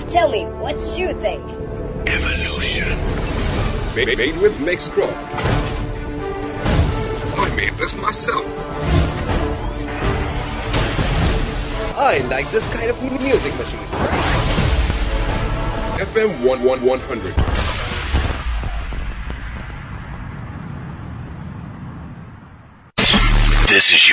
Tell me, what you think? Evolution. Made with Mixcraft. I made this myself. I like this kind of music machine. FM 11100. This is